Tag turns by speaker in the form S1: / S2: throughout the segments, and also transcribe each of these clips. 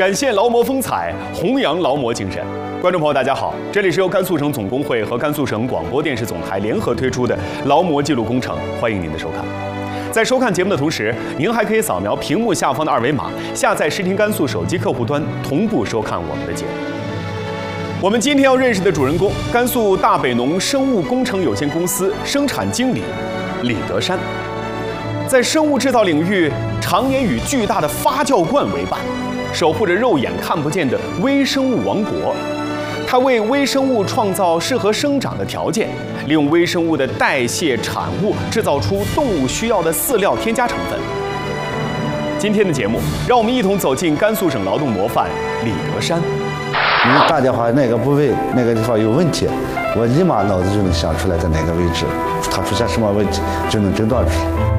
S1: 展现劳模风采，弘扬劳模精神。观众朋友，大家好，这里是由甘肃省总工会和甘肃省广播电视总台联合推出的劳模记录工程，欢迎您的收看。在收看节目的同时，您还可以扫描屏幕下方的二维码，下载视听甘肃手机客户端，同步收看我们的节目。我们今天要认识的主人公，甘肃大北农生物工程有限公司生产经理李德山。在生物制造领域，常年与巨大的发酵罐为伴，守护着肉眼看不见的微生物王国。他为微生物创造适合生长的条件，利用微生物的代谢产物制造出动物需要的饲料添加成分。今天的节目，让我们一同走进甘肃省劳动模范李德山。
S2: 你打电话哪个部位哪个地方有问题，我立马脑子就能想出来在哪个位置，它出现什么问题就能诊断出来。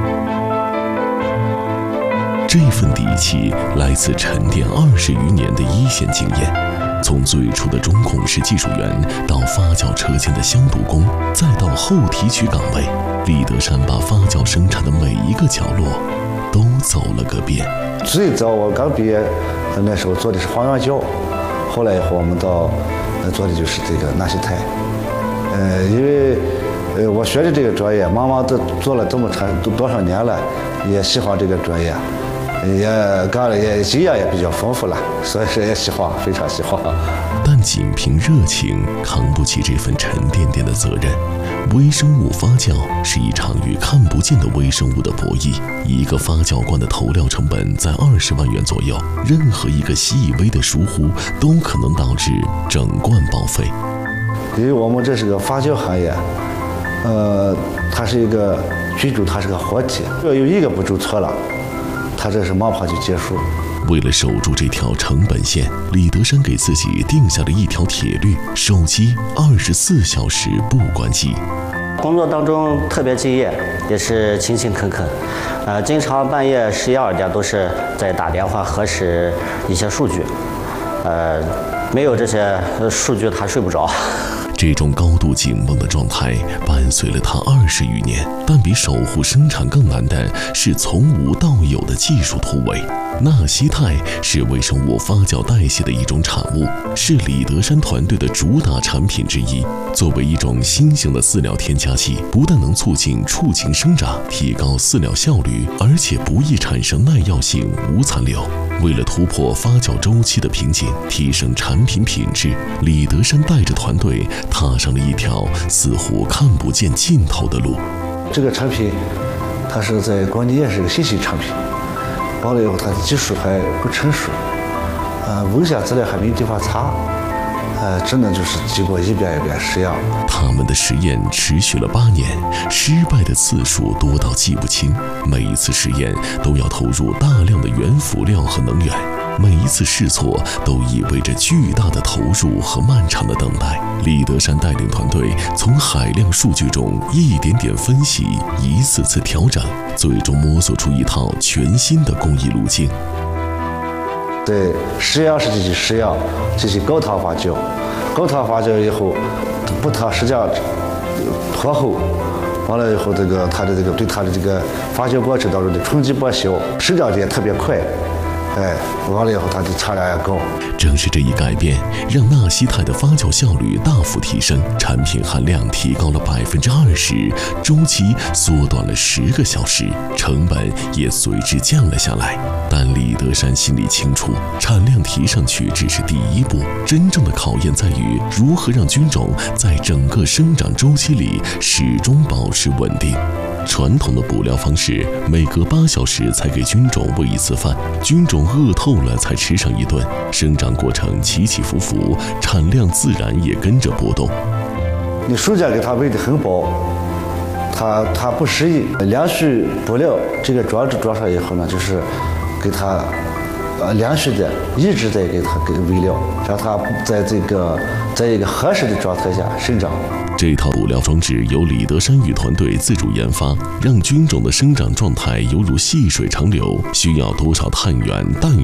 S3: 这份底气来自沉淀20余年的一线经验，从最初的中控室技术员到发酵车间的消毒工，再到后提取岗位，李德山把发酵生产的每一个角落都走了个遍。
S2: 最早我刚毕业那时候做的是黄原胶，后来以后我们到做的就是这个纳西肽。因为我学的这个专业，妈妈都做了这么长多少年了，也喜欢这个专业。也干了，也经验也比较丰富了，所以说也喜欢，非常喜欢。
S3: 但仅凭热情扛不起这份沉甸甸的责任。微生物发酵是一场与看不见的微生物的博弈，一个发酵罐的投料成本在20万元左右，任何一个细微的疏忽都可能导致整罐报废。
S2: 因为我们这是个发酵行业，它是一个菌种，它是个活体，要有一个步骤错了，他这是马上就结束。
S3: 为了守住这条成本线，李德山给自己定下了一条铁律：手机24小时不关机。
S4: 工作当中特别敬业，也是勤勤恳恳，经常半夜11、12点都是在打电话核实一些数据，没有这些数据他睡不着。
S3: 这种高度紧绷的状态伴随了他20余年，但比守护生产更难的是从无到有的技术突围。纳西肽是微生物发酵代谢的一种产物，是李德山团队的主打产品之一。作为一种新型的饲料添加剂，不但能促进畜禽生长，提高饲料效率，而且不易产生耐药性、无残留。为了突破发酵周期的瓶颈，提升产品品质，李德山带着团队踏上了一条似乎看不见尽头的路。
S2: 这个产品，它是在国内也是个新型产品，完了以后它的技术还不成熟，文献资料还没地方查，只能就是经过一遍一遍实验。
S3: 他们的实验持续了8年，失败的次数多到记不清。每一次实验都要投入大量的原辅料和能源，每一次试错都意味着巨大的投入和漫长的等待。李德山带领团队从海量数据中一点点分析，一次次调整，最终摸索出一套全新的工艺路径。
S2: 在实验室进行实验，进行高糖发酵，高糖发酵以后，不糖时间拖后，完了以后它的对它的这个发酵过程当中的冲击波小，生长的也特别快。完了以后它的产量也高。
S3: 正是这一改变，让纳西肽的发酵效率大幅提升，产品含量提高了20%，周期缩短了10个小时，成本也随之降了下来。但李德山心里清楚，产量提上去只是第一步，真正的考验在于如何让菌种在整个生长周期里始终保持稳定。传统的捕料方式，每隔8小时才给菌种喂一次饭，菌种饿透了才吃上一顿，生长过程起起伏伏，产量自然也跟着波动。
S2: 你首先给它喂得很饱，它不适应，连续捕料这个装置装上以后呢，就是给它连续的一直在给它喂料，让它在一个合适的状态下生长。
S3: 这套捕料装置由李德山与团队自主研发，让菌种的生长状态犹如细水长流，需要多少碳源、氮